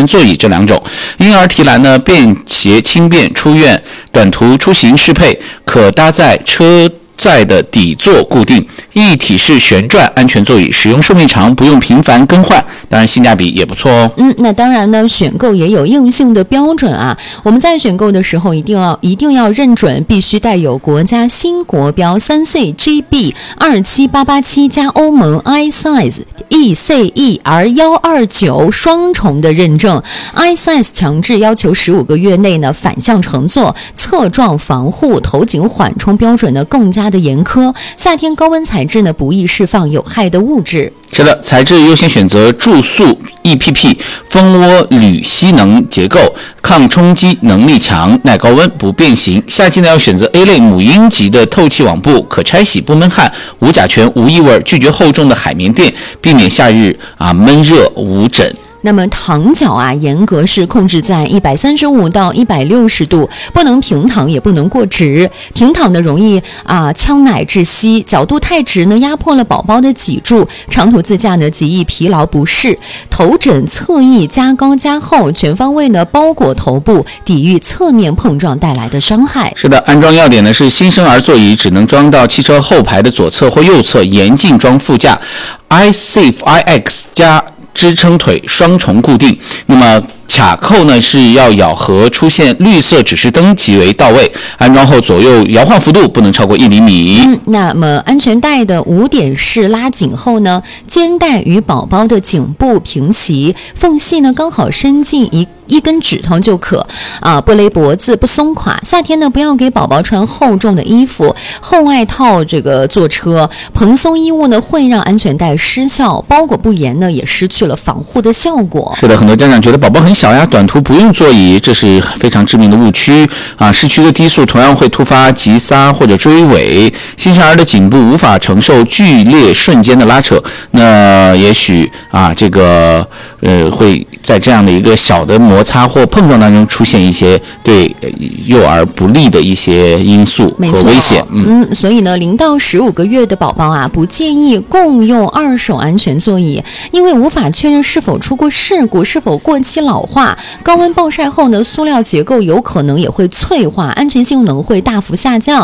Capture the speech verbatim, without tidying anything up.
全座椅这两种。婴儿提篮呢，便携轻便，出院短途出行适配，可搭载车载的底座固定，一体式旋转安全座椅，使用寿命长，不用频繁更换，当然性价比也不错哦。 嗯，那当然呢，选购也有硬性的标准啊。我们在选购的时候一定要一定要认准，必须带有国家新国标三 C G B 二七八八七加欧盟 iSize E C E R 一二九双重的认证。iSize 强制要求十五个月内呢反向乘坐、侧撞防护、头颈缓冲标准呢更加的严苛。夏天高温材质呢不易释放有害的物质。 是的，材质优先选择注塑 E P P 蜂窝铝吸能结构，抗冲击能力强，耐高温，不变形。夏季呢要选择 A 类母婴级的透气网布，可拆洗不闷汗，无甲醛无异味，拒绝厚重的海绵垫，避免夏日啊闷热无疹。 那么躺脚啊，严格是控制在一百三十五到一百六十度，不能平躺，也不能过直。平躺的容易啊呛奶窒息，角度太直呢，压迫了宝宝的脊柱。长途自驾呢，极易疲劳不适。头枕侧翼加高加厚，全方位呢包裹头部，抵御侧面碰撞带来的伤害。 是的，安装要点呢是新生儿座椅只能装到汽车后排的左侧或右侧，严禁装副驾。iSafe I X 加支撑腿双重固定，那么卡扣呢是要咬合出现绿色指示灯即为到位。安装后左右摇晃幅度不能超过一厘米。 嗯，那么安全带的五点式拉紧后呢，肩带与宝宝的颈部平齐，缝隙呢刚好伸进一一根指头就可啊，不勒脖子，不松垮。夏天呢，不要给宝宝穿厚重的衣服、厚外套，这个坐车蓬松衣物呢会让安全带失效，包裹不严呢也失去了防护的效果。 是的，很多家长觉得宝宝很小呀，短途不用座椅，这是非常致命的误区啊！市区的低速同样会突发急刹或者追尾，新生儿的颈部无法承受剧烈瞬间的拉扯，那也许啊，这个呃会在这样的一个小的摩擦或碰撞当中出现一些对幼儿不利的一些因素和危险。 嗯, 嗯，所以呢，零到十五个月的宝宝啊，不建议共用二手安全座椅，因为无法确认是否出过事故，是否过期老化。高温暴晒后呢，塑料结构有可能也会脆化，安全性能会大幅下降。